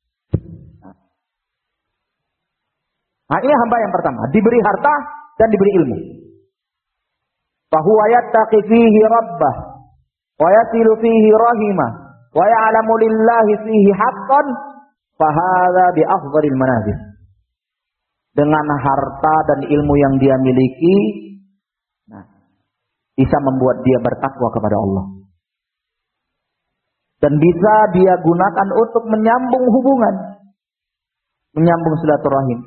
[SPEAKER 1] Nah, ini hamba yang pertama. Diberi harta dan diberi ilmu. Fahuwa yattaqi fihi rabbah. Wa yasilu fihi rahimah. Wa ya'lamu lillahi fihi haqqan. Fahadha bi afdhalil manazil. Dengan harta dan ilmu yang dia miliki, nah, bisa membuat dia bertakwa kepada Allah. Dan bisa dia gunakan untuk menyambung hubungan. Menyambung silaturahim.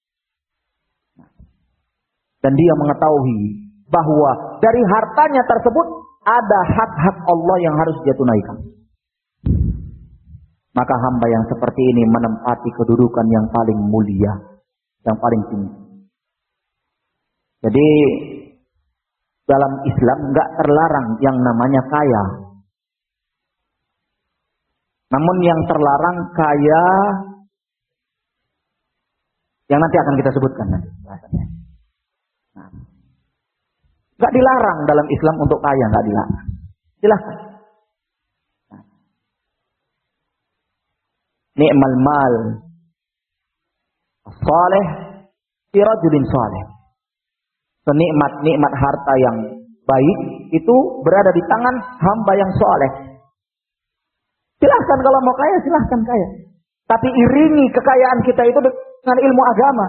[SPEAKER 1] Dan dia mengetahui bahwa dari hartanya tersebut ada hak-hak Allah yang harus dia tunaikan. Maka hamba yang seperti ini menempati kedudukan yang paling mulia. Yang paling tinggi. Jadi dalam Islam enggak terlarang yang namanya kaya. Namun yang terlarang kaya yang nanti akan kita sebutkan nanti bahasanya. Nah, gak dilarang dalam Islam untuk kaya, gak dilarang. Silahkan. Nah. Ni'mal mal saleh fi rajulin saleh. Senikmat-nikmat harta yang baik itu berada di tangan hamba yang saleh. Silahkan kalau mau kaya, silahkan kaya. Tapi iringi kekayaan kita itu dengan ilmu agama.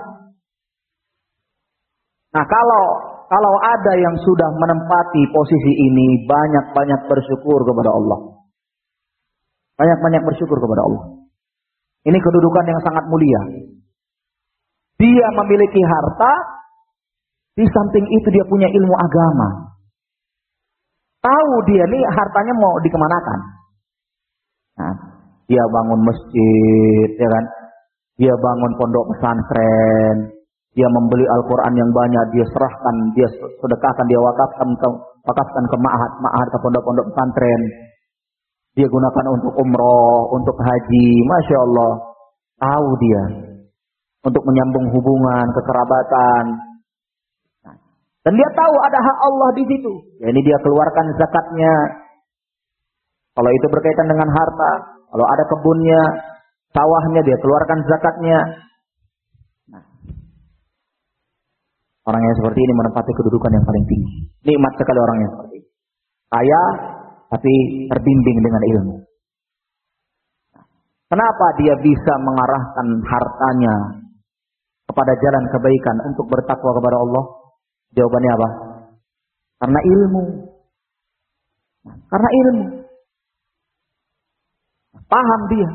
[SPEAKER 1] Nah, kalau kalau ada yang sudah menempati posisi ini, banyak-banyak bersyukur kepada Allah. Banyak-banyak bersyukur kepada Allah. Ini kedudukan yang sangat mulia. Dia memiliki harta, di samping itu dia punya ilmu agama. Tahu dia nih hartanya mau dikemanakan. Nah, dia bangun masjid, ya kan? Dia bangun pondok pesantren, dia membeli Al-Quran yang banyak, dia serahkan, dia sedekahkan, dia wakafkan ke wakafkan ke ma'had, ma'had ke pondok-pondok pesantren. Dia gunakan untuk umroh, untuk haji, masya Allah. Tahu dia untuk menyambung hubungan, kekerabatan. Nah, dan dia tahu ada hak Allah di situ. Ya, ini dia keluarkan zakatnya. Kalau itu berkaitan dengan harta, kalau ada kebunnya, sawahnya, dia keluarkan zakatnya. Nah, orang yang seperti ini menempati kedudukan yang paling tinggi. Nikmat sekali orang yang seperti ini. Kaya, tapi terbimbing dengan ilmu. Nah, kenapa dia bisa mengarahkan hartanya kepada jalan kebaikan untuk bertakwa kepada Allah? Jawabannya apa? Karena ilmu. Nah, karena ilmu. Paham dia.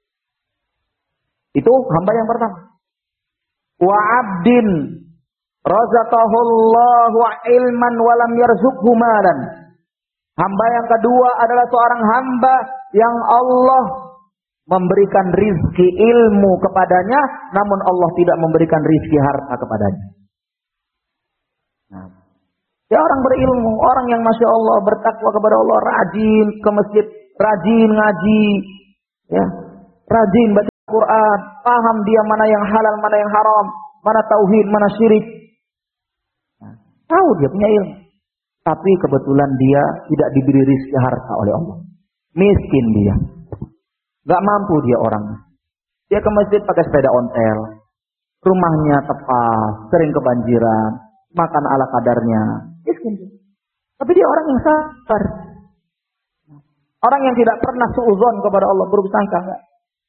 [SPEAKER 1] Itu hamba yang pertama. Wa abdin razaqahullahu ilman walam yarzuqhu malan. Hamba yang kedua adalah seorang hamba yang Allah memberikan rizki ilmu kepadanya, namun Allah tidak memberikan rizki harta kepadanya. Nah, ya orang berilmu, orang yang masya Allah bertakwa kepada Allah, rajin ke masjid, rajin ngaji, ya, rajin baca Quran, paham dia mana yang halal, mana yang haram, mana tauhid, mana syirik. Nah, tahu dia punya ilmu. Tapi kebetulan dia tidak diberi rizki harta oleh Allah. Miskin dia. Gak mampu dia orangnya. Dia ke masjid pakai sepeda ontel. Rumahnya tepas, sering kebanjiran, makan ala kadarnya. Miskin dia. Tapi dia orang yang sabar. Orang yang tidak pernah suudzon kepada Allah, buruk sangka enggak.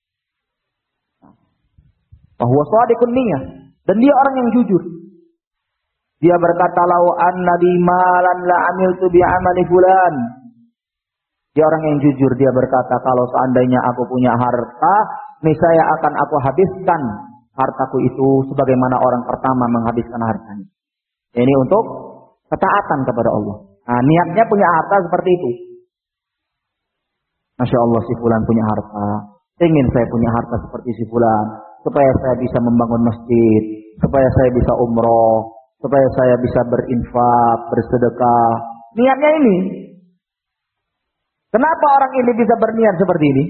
[SPEAKER 1] Bahwa shadiqun niyah, dan dia orang yang jujur. Dia berkata, "Lau anna li malan la amiltu bi amali fulan." Dia orang yang jujur, dia berkata, kalau seandainya aku punya harta, niscaya akan aku habiskan hartaku itu sebagaimana orang pertama menghabiskan hartanya. Ini untuk ketaatan kepada Allah. Nah, niatnya punya harta seperti itu. Masya Allah, si fulan punya harta. Ingin saya punya harta seperti si fulan, supaya saya bisa membangun masjid, supaya saya bisa umroh, supaya saya bisa berinfak, bersedekah. Niatnya ini. Kenapa orang ini bisa berniat seperti ini?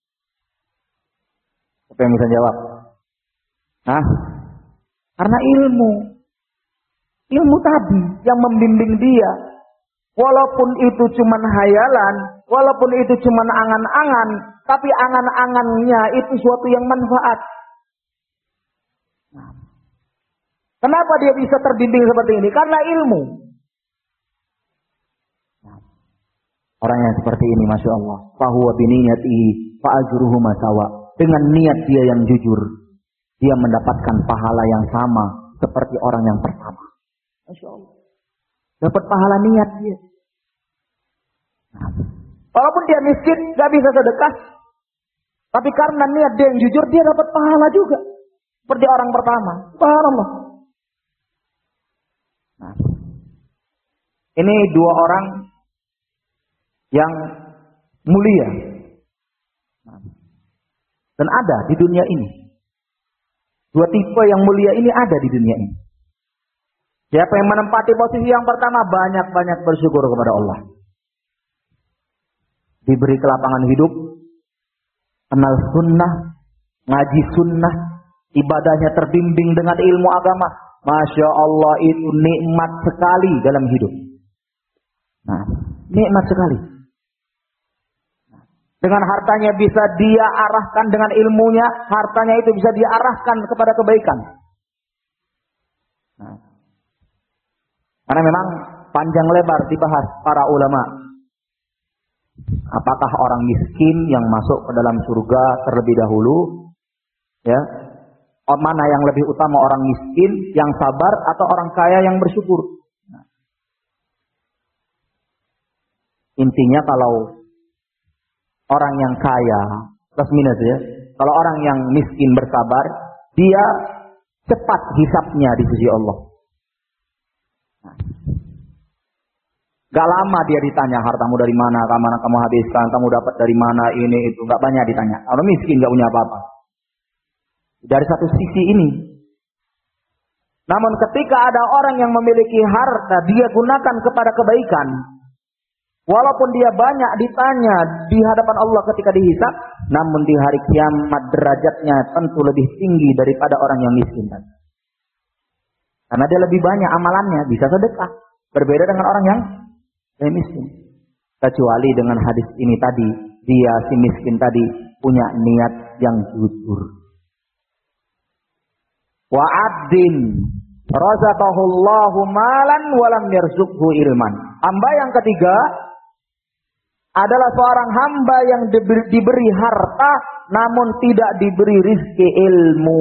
[SPEAKER 1] Siapa yang bisa jawab? Hah? Karena ilmu. Ilmu tadi yang membimbing dia. Walaupun itu cuma hayalan, walaupun itu cuma angan-angan, tapi angan-angannya itu suatu yang manfaat. Nah, kenapa dia bisa terbimbing seperti ini? Karena ilmu. Nah, orang yang seperti ini, Masya Allah, fahuwa biniyatihi fa'ajruhu masawa. Dengan niat dia yang jujur, dia mendapatkan pahala yang sama seperti orang yang pertama. Masya Allah. Dapat pahala niat dia. Nah, walaupun dia miskin, gak bisa sedekah, tapi karena niat dia yang jujur, dia dapat pahala juga. Seperti orang pertama. Subhanallah. Nah, ini dua orang yang mulia. Nah, dan ada di dunia ini. Dua tipe yang mulia ini ada di dunia ini. Siapa yang menempati posisi yang pertama, banyak-banyak bersyukur kepada Allah. Diberi kelapangan hidup, kenal sunnah, ngaji sunnah, ibadahnya terbimbing dengan ilmu agama. Masya Allah, itu nikmat sekali dalam hidup. Nah, nikmat sekali. Dengan hartanya bisa dia arahkan, dengan ilmunya, hartanya itu bisa dia arahkan kepada kebaikan. Nah, karena memang panjang lebar dibahas para ulama. Apakah orang miskin yang masuk ke dalam surga terlebih dahulu? Ya, mana yang lebih utama, orang miskin yang sabar atau orang kaya yang bersyukur? Nah, intinya kalau orang yang kaya plus minus ya, kalau orang yang miskin bersabar, dia cepat hisapnya di sisi Allah. Gak lama dia ditanya, hartamu dari mana, kemana kamu habiskan, kamu dapat dari mana, ini itu. Gak banyak ditanya. Kalau miskin gak punya apa-apa. Dari satu sisi ini. Namun ketika ada orang yang memiliki harta, dia gunakan kepada kebaikan. Walaupun dia banyak ditanya di hadapan Allah ketika dihisab, namun di hari kiamat derajatnya tentu lebih tinggi daripada orang yang miskin. Karena dia lebih banyak amalannya, bisa sedekah. Berbeda dengan orang yang yang miskin. Kecuali dengan hadis ini tadi, dia si miskin tadi punya niat yang jujur. Wa 'abdin razaqahullahu malan wa lam yarzuqhu ilman. Hamba yang ketiga adalah seorang hamba yang diberi, diberi harta namun tidak diberi rizki ilmu.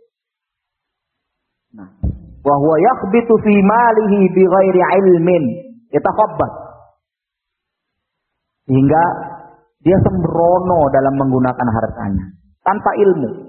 [SPEAKER 1] Nah, wa huwa yakhbitu fi malihi bighairi ilmin, yatakhabbat. Sehingga dia sembrono dalam menggunakan hartanya tanpa ilmu.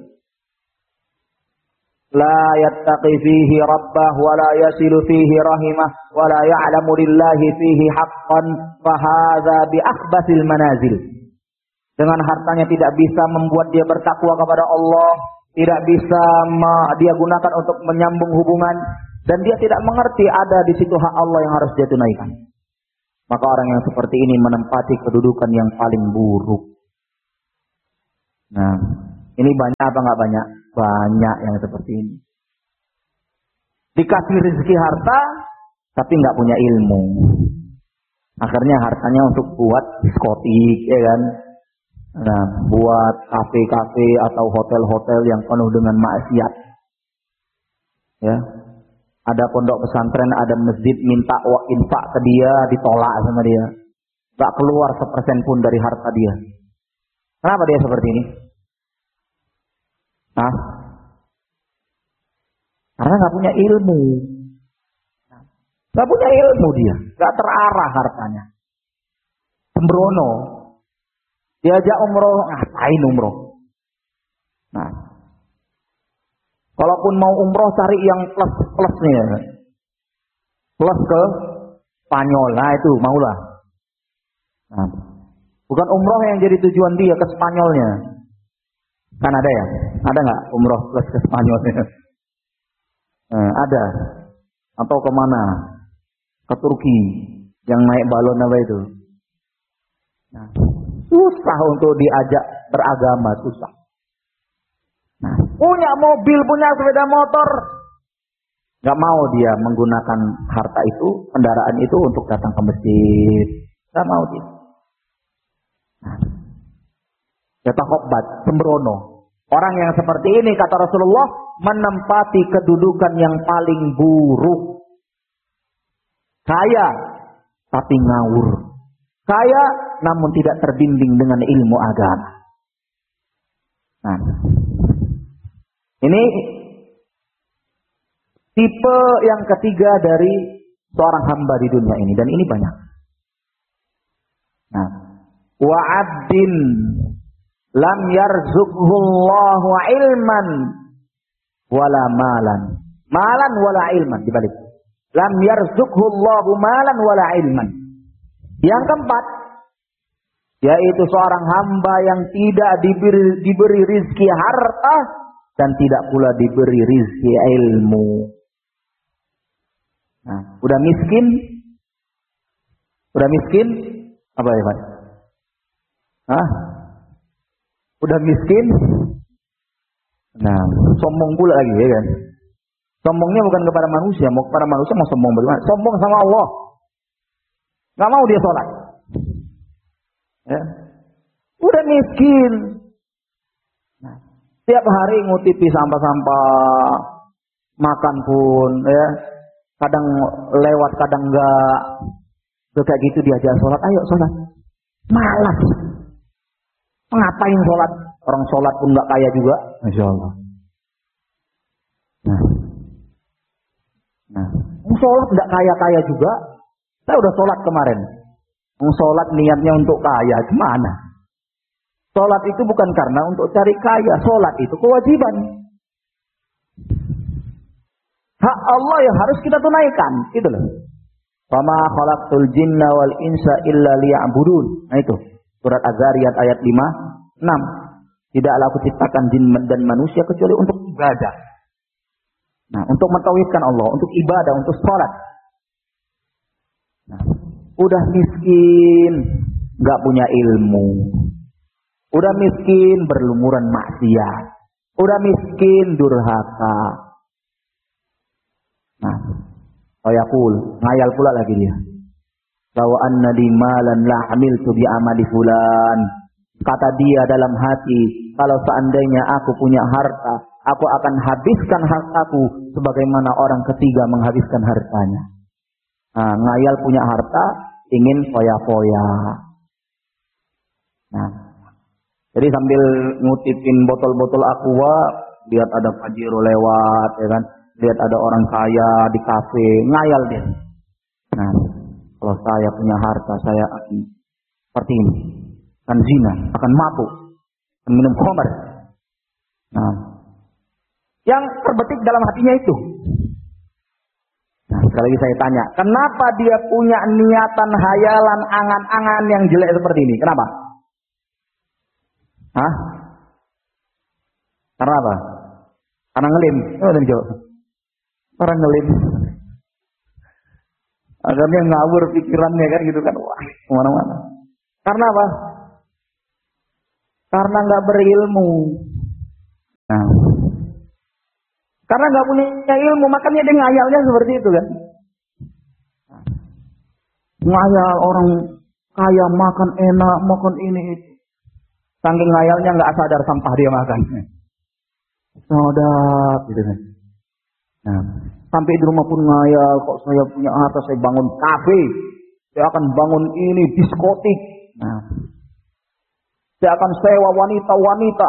[SPEAKER 1] La yattaqi fihi rabbah wa la yasilu fihi rahimah wa la ya'lamu lillahi fihi haqqan fa hadza bi akhbasil manazil. Dengan hartanya tidak bisa membuat dia bertakwa kepada Allah, tidak bisa dia gunakan untuk menyambung hubungan, dan dia tidak mengerti ada di situ hak Allah yang harus dia tunaikan. Maka orang yang seperti ini menempati kedudukan yang paling buruk. Nah,
[SPEAKER 2] Ini banyak apa nggak banyak? Banyak yang seperti ini. Dikasih rezeki harta, tapi nggak punya ilmu. Akhirnya hartanya untuk buat diskotik, ya kan? Nah, buat kafe-kafe atau hotel-hotel yang penuh dengan maksiat. Ya, ada pondok pesantren, ada masjid, minta infak ke dia, ditolak sama dia. Gak keluar sepersen pun dari harta dia. Kenapa dia seperti ini? Nah, karena gak punya ilmu. Gak punya ilmu dia, gak terarah hartanya. Sembrono. Diajak umroh, ngapain umroh? Nah, kalaupun mau umroh cari yang plus-plusnya. Plus ke Spanyol, nah itu maulah. Nah, bukan umroh yang jadi tujuan dia ke Spanyolnya. Kan ada ya? Ada nggak umroh plus ke Spanyolnya? Nah, ada. Atau kemana? Ke Turki yang naik balon apa itu? Nah, susah untuk diajak beragama, susah. Nah, punya mobil, punya sepeda motor, nggak mau dia menggunakan harta itu, kendaraan itu untuk datang ke masjid, nggak mau dia. Nah, yatakhobbat, sembrono. Orang yang seperti ini kata Rasulullah menempati kedudukan yang paling buruk. Kaya tapi ngawur. Kaya namun tidak terbimbing dengan ilmu agama. Nah, ini tipe yang ketiga dari seorang hamba di dunia ini, dan ini banyak. Nah, wa 'abdin lam yarzuqhullahu ilman wala malan. Malan wala ilman, dibalik. Lam yarzuqhullahu malan wala ilman. Yang keempat, yaitu seorang hamba yang tidak diberi, diberi rizki harta dan tidak pula diberi rizki ilmu. Nah, udah miskin, udah miskin, apa ya Pak? Hah? Udah miskin, nah sombong pula lagi ya kan? Sombongnya bukan kepada manusia, mau kepada manusia mau sombong bagaimana? Sombong sama Allah, nggak mau dia sholat. Ya. Udah miskin, nah, tiap hari ngutipi sampah-sampah, makan pun, ya, kadang lewat, kadang enggak, kayak gitu diajak sholat, ayo sholat, malas. Ngapain sholat? Orang sholat pun nggak kaya juga, masya Allah. Nah, nah, sholat nggak kaya-kaya juga. Saya udah sholat kemarin. Sholat niatnya untuk kaya, gimana? Sholat itu bukan karena untuk cari kaya. Sholat itu kewajiban. Hak Allah yang harus kita tunaikan, gitu loh. Fama khalaqtul jinna wal insa illa liya'budun. Nah itu surat Az-Zariyat ayat lima enam. Tidaklah aku ciptakan jin dan manusia kecuali untuk ibadah. Nah, untuk mentauhidkan Allah, untuk ibadah, untuk sholat. Nah, udah miskin, nggak punya ilmu. Udah miskin, berlumuran maksiat. Udah miskin, durhaka. Nah, Oyakul, ngayal pula lagi dia. Bahwa anna di malan la amiltu bi amali fulan. Kata dia dalam hati, kalau seandainya aku punya harta, aku akan habiskan hartaku sebagaimana orang ketiga menghabiskan hartanya. Nah, ngayal punya harta, ingin foya-foya. Nah, jadi sambil ngutipin botol-botol aqua, lihat ada Pajero lewat, ya kan? Lihat ada orang kaya di kafe, ngayal dia. Nah, kalau saya punya harta, saya akan seperti ini, akan zina, akan mabuk, akan minum khamar. Nah, yang terbetik dalam hatinya itu. Nah, sekali lagi saya tanya, kenapa dia punya niatan, hayalan, angan-angan yang jelek seperti ini? Kenapa? Hah? Karena apa? Karena ngelim. Oh, dan jawab. Orang ngelim. Akhirnya ngawur pikirannya kan gitu kan. Wah, kemana-mana. Karena apa? Karena nggak berilmu. Nah, karena nggak punya ilmu, makanya dia ngayalnya seperti itu kan. Ngayal orang kaya makan enak, makan ini itu. Saking ngayalnya nggak sadar sampah dia makan. Sadar gitu kan. Nah, sampai di rumah pun ngayal, kok saya punya harta, saya bangun kafe, saya akan bangun ini diskotik. Nah, saya akan sewa wanita-wanita.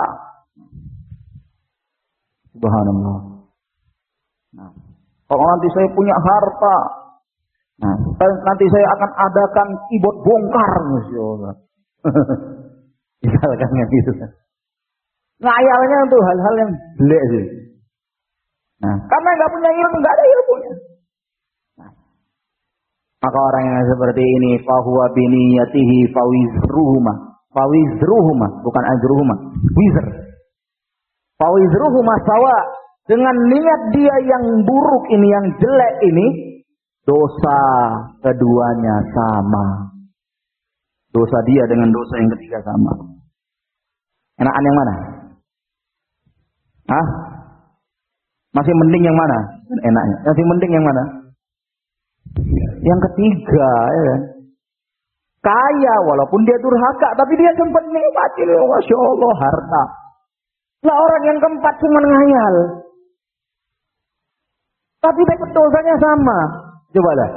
[SPEAKER 2] Subhanallah. Nah, kalau nanti saya punya harta, nah, nanti saya akan adakan keyboard bongkar, Masya Allah. Misalkan yang gitu. Ngayalnya untuk hal-hal yang jelek sih. Nah, karena nggak punya ilmu, nggak ada ilmunya. Nah, maka orang yang seperti ini, fahuwa biniyatihi fawizruhuma, fawizruhuma, bukan ajruhuma, wizr. Fawizruhuma sawa, dengan niat dia yang buruk ini, yang jelek ini, dosa keduanya sama. Dosa dia dengan dosa yang ketiga sama. Enakan yang mana? Hah? Masih mending yang mana? Enaknya. Masih mending yang mana? Yang ketiga, ya kan? Kaya walaupun dia durhaka, tapi dia sempat nikmati, Masya Allah, harta. Lah orang yang keempat cuma ngayal. Tapi dapat dosanya sama. Coba dah.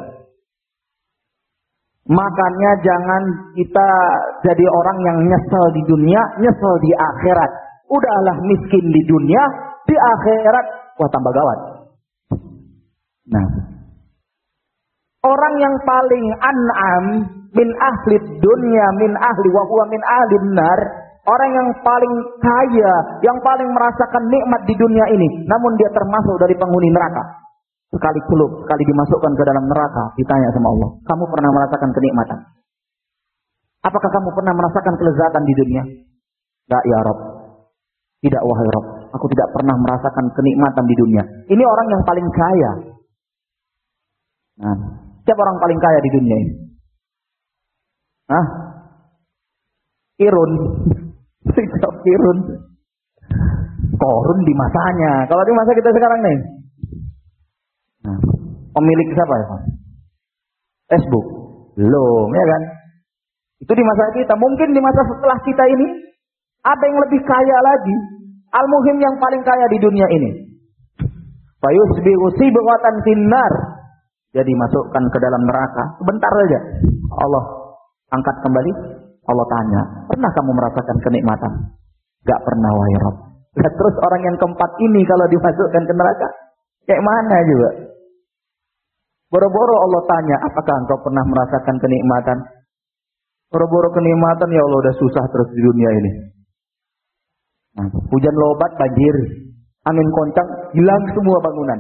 [SPEAKER 2] Makanya jangan kita jadi orang yang nyesel di dunia, nyesel di akhirat. Udahlah miskin di dunia, di akhirat wah tambah gawat. Nah, orang yang paling an'am min ahli dunia, min ahli wa huwa min ahli nar, orang yang paling kaya, yang paling merasakan nikmat di dunia ini, namun dia termasuk dari penghuni neraka. Sekali celup, sekali dimasukkan ke dalam neraka, ditanya sama Allah, kamu pernah merasakan kenikmatan? Apakah kamu pernah merasakan kelezatan di dunia? Tidak ya Rabb. Tidak wahai Rabb. Aku tidak pernah merasakan kenikmatan di dunia. Ini orang yang paling kaya. Nah, siapa orang paling kaya di dunia ini? Hah? Kirun. Sikap Kirun. Korun di masanya. Kalau di masa kita sekarang nih. Nah, pemilik siapa ya? Facebook. Belum, ya kan? Itu di masa kita. Mungkin di masa setelah kita ini ada yang lebih kaya lagi. Al-Muhim yang paling kaya di dunia ini. Fayusbihu sibghatan finnar. Jadi masukkan ke dalam neraka. Sebentar saja. Allah angkat kembali. Allah tanya, pernah kamu merasakan kenikmatan? Gak pernah wahai Rabb. Terus orang yang keempat ini kalau dimasukkan ke neraka, kayak mana juga? Boro-boro Allah tanya, apakah engkau pernah merasakan kenikmatan? Boro-boro kenikmatan, ya Allah udah susah terus di dunia ini. Nah, hujan lebat, banjir, angin kencang, hilang semua bangunan.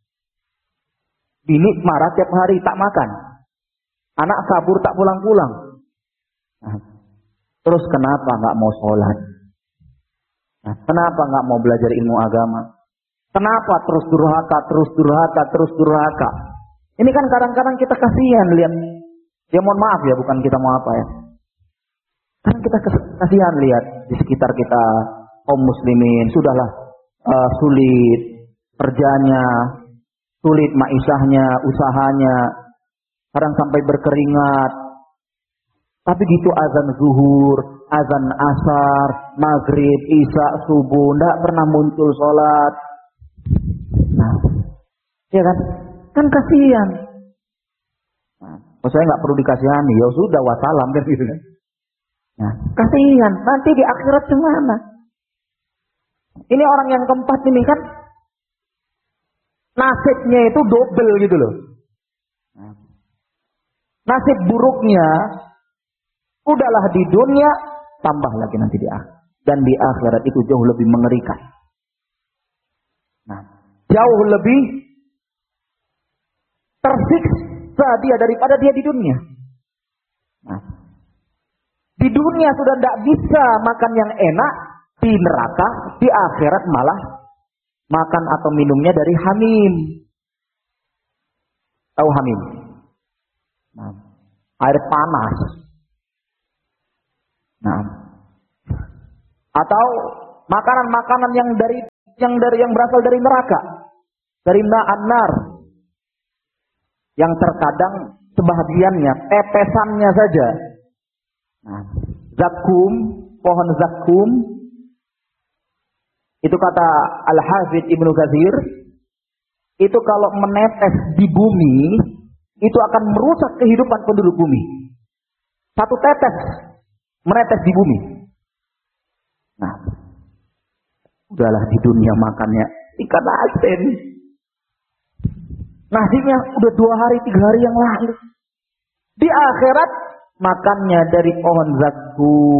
[SPEAKER 2] Bini marah tiap hari, tak makan. Anak kabur, tak pulang-pulang. Nah, terus kenapa nggak mau sholat? Nah, kenapa nggak mau belajar ilmu agama? Kenapa terus durhaka, terus durhaka, terus durhaka? Ini kan kadang-kadang kita kasihan lihat. Ya mohon maaf ya, bukan kita mau apa ya. Kadang kita kasihan lihat di sekitar kita kaum muslimin sudahlah uh, sulit kerjanya, sulit maisahnya, usahanya, kadang sampai berkeringat. Tapi gitu azan zuhur, azan asar, maghrib, isya, subuh, tidak pernah muncul sholat. Nah, ya kan? Kan kasihan. Nah, oh, saya nggak perlu dikasihani, ya sudah wassalam kan gitu kan. Nah, kasihan. Nanti di akhirat gimana? Ini orang yang keempat ini kan nasibnya itu double gitu loh. Nah, nasib buruknya udahlah di dunia, tambah lagi nanti di akhirat. Dan di akhirat itu jauh lebih mengerikan. Nah, jauh lebih tersiksa dia daripada dia di dunia. Nah, di dunia sudah tidak bisa makan yang enak, di neraka, di akhirat malah makan atau minumnya dari hamim. Tahu hamim? Nah, air panas. Nah, atau Makanan-makanan yang dari yang dari yang berasal dari neraka, dari na'an-nar, yang terkadang sebahagiannya tetesannya saja. Nah, zakum, pohon zakum, itu kata Al-Hafidz Ibnu Katsir, itu kalau menetes di bumi, itu akan merusak kehidupan penduduk bumi. Satu tetes menetes di bumi. Nah, udahlah di dunia makannya ikan asin. Nasinya udah dua hari, tiga hari yang lalu. Di akhirat makannya dari pohon zakum.